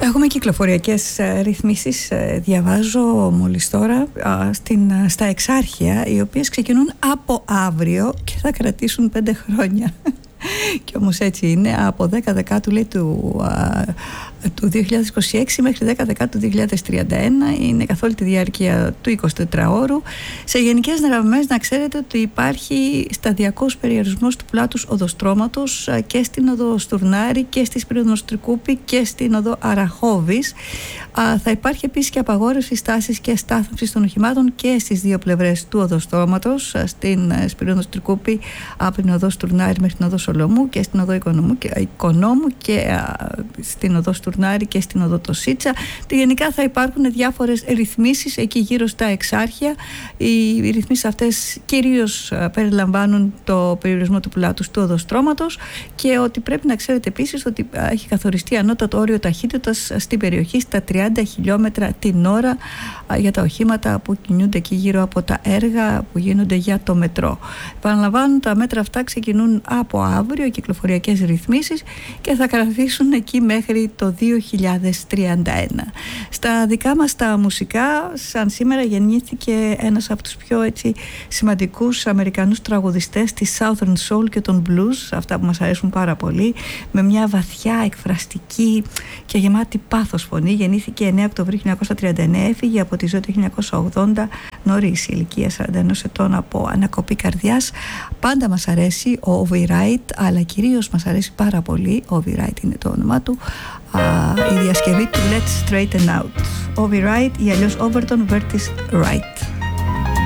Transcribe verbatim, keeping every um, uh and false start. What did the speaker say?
Έχουμε κυκλοφοριακές ρυθμίσεις, διαβάζω μόλις τώρα, στην, στα Εξάρχεια, οι οποίες ξεκινούν από αύριο και θα κρατήσουν πέντε χρόνια. Και όμως έτσι είναι, από δέκα Δεκάτου λέει του, α, του δύο χιλιάδες είκοσι έξι μέχρι δέκα Δεκάτου του δύο χιλιάδες τριάντα ένα, είναι καθ' όλη τη διάρκεια του εικοσιτετράωρου. Σε γενικές γραμμές να ξέρετε ότι υπάρχει σταδιακός περιορισμός του πλάτους οδοστρώματος και στην οδό Στουρνάρη και στη Σπυριδονοστρικούπη και στην οδό Αραχώβης. Α, θα υπάρχει επίσης και απαγόρευση στάσης και στάθμευσης των οχημάτων και στις δύο πλευρές του οδοστρώματος, στην Σπυριδονοστρικούπη από την οδό Στουρνάρη μέχρι την οδό Σολομού και στην οδό Οικονόμου και, Οικονόμου και α, στην οδό Στουρνάρη και στην οδό Τοσίτσα. Γενικά θα υπάρχουν διάφορες ρυθμίσεις εκεί γύρω στα Εξάρχεια. Οι, οι ρυθμίσεις αυτές κυρίως α, περιλαμβάνουν το περιορισμό του πλάτους του οδοστρώματος και ότι πρέπει να ξέρετε επίσης ότι α, έχει καθοριστεί ανώτατο όριο ταχύτητας στην περιοχή στα τριάντα χιλιόμετρα την ώρα α, για τα οχήματα που κινούνται εκεί γύρω από τα έργα που γίνονται για το μετρό. Επαναλαμβάνω, τα μέτρα αυτά ξεκινούν από αύριο, οι κυκλοφοριακές ρυθμίσεις, και θα κρατήσουν εκεί μέχρι το δύο χιλιάδες τριάντα ένα. Στα δικά μας τα μουσικά, σαν σήμερα γεννήθηκε ένας από τους πιο έτσι, σημαντικούς Αμερικανούς τραγουδιστές της Southern Soul και των Blues, αυτά που μας αρέσουν πάρα πολύ, με μια βαθιά εκφραστική και γεμάτη πάθος φωνή. Γεννήθηκε εννέα Οκτωβρίου χίλια εννιακόσια τριάντα εννέα, έφυγε από τη ζωή του χίλια εννιακόσια ογδόντα, νωρίς, ηλικία σαράντα ενός ετών, από ανακοπή καρδιάς. Πάντα μας αρέσει ο Ovi Wright, αλλά κυρίως μας αρέσει πάρα πολύ, Ovi Wright είναι το όνομά του, α, η διασκευή του Let's Straighten Out. Ovi Wright ή αλλιώς Overton Vertis Wright.